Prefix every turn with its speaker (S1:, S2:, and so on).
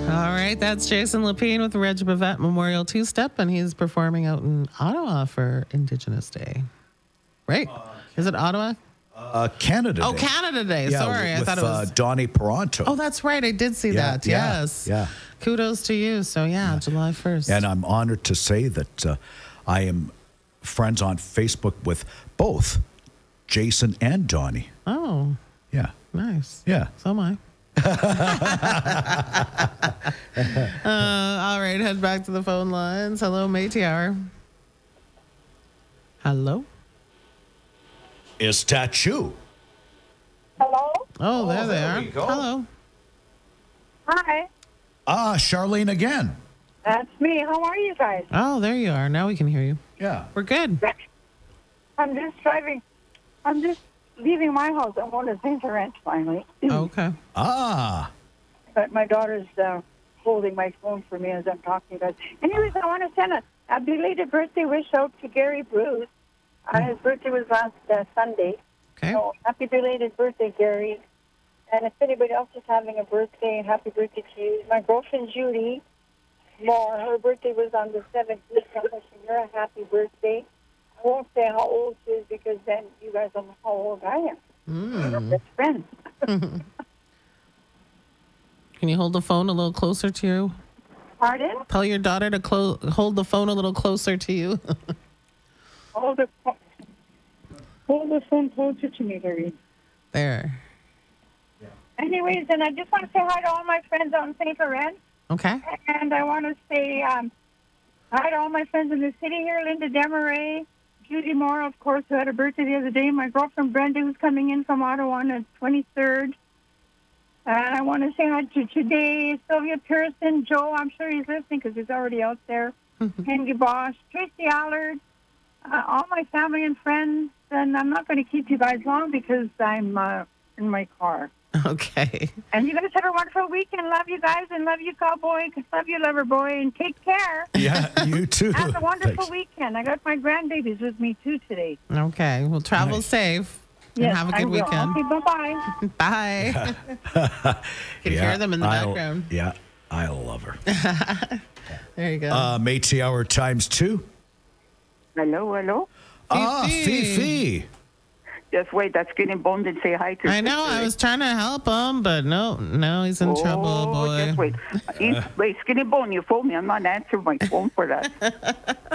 S1: All right, that's Jason Lapine with the Reg Bavette Memorial Two-Step, and he's performing out in Ottawa for Indigenous Day. Right? Is it Ottawa?
S2: Canada Day.
S1: Oh, Canada Day.
S2: Yeah,
S1: Sorry, I thought it was
S2: Donnie Peranto.
S1: Oh, that's right. I did see that.
S2: Yeah,
S1: Yes.
S2: yeah.
S1: Kudos to you. So, yeah, July 1st.
S2: And I'm honored to say that I am friends on Facebook with both Jason and Donnie.
S1: Oh,
S2: Yeah.
S1: nice.
S2: Yeah.
S1: So am I. All right, head back to the phone lines. Hello, Métis Hour. Hello?
S2: Is Tattoo.
S3: Hello?
S1: Oh, there they
S2: there
S1: are.
S2: we go.
S1: Hello.
S3: Hi.
S2: Charlene again.
S3: That's me. How are you guys?
S1: Oh, there you are. Now we can hear you.
S2: Yeah.
S1: We're good.
S3: I'm just driving. I'm just leaving my house. I'm going to St. Laurent finally.
S1: Okay.
S2: Ah.
S3: But my daughter's holding my phone for me as I'm talking to you guys. Anyways, I want to send a belated birthday wish out to Gary Bruce. His birthday was last Sunday.
S1: Okay.
S3: So happy belated birthday, Gary. And if anybody else is having a birthday, happy birthday to you. My girlfriend, Judy Moore, her birthday was on the 17th. I'm wishing her a happy birthday. I won't say how old she is because then you guys don't know how old I am. We're her best friends.
S1: Can you hold the phone a little closer to you?
S3: Pardon?
S1: Tell your daughter to hold the phone a little closer to you.
S3: Hold the phone closer to me, Harry.
S1: There.
S3: Anyways, and I just want to say hi to all my friends out in St. Laurent.
S1: Okay.
S3: And I want to say hi to all my friends in the city here, Linda Demaray, Judy Moore, of course, who had a birthday the other day, my girlfriend Brenda, who's coming in from Ottawa on the 23rd. And I want to say hi to today, Sylvia Pearson, Joe, I'm sure he's listening because he's already out there, Henry Bosch, Tracy Allard, all my family and friends. And I'm not going to keep you guys long because I'm in my car.
S1: Okay.
S3: And you guys have a wonderful weekend. Love you guys and love you, Cowboy. Love you, Lover Boy. And take care.
S2: Yeah, you too.
S3: Have a wonderful
S2: Thanks.
S3: weekend. I got my grandbabies with me, too, today.
S1: Okay. Well, travel
S2: Nice.
S1: safe.
S3: Yes,
S1: and have a
S3: I
S1: good
S3: will.
S1: weekend.
S3: Okay, bye-bye.
S1: Bye. You can hear them in the background.
S2: Yeah, I love her.
S1: There you go.
S2: Métis Hour times 2.
S4: Hello.
S2: Fifi.
S4: Just wait, that's getting boned and say hi to
S1: I know. I was trying to help him, but no, he's in trouble, boy.
S4: Just wait. Wait, Skinny Bone, you phoned me. I'm not answering my phone for that.